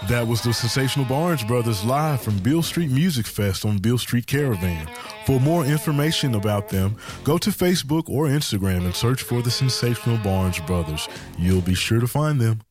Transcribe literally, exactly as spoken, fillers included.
That was the Sensational Barnes Brothers live from Beale Street Music Fest on Beale Street Caravan. For more information about them, go to Facebook or Instagram and search for the Sensational Barnes Brothers. You'll be sure to find them.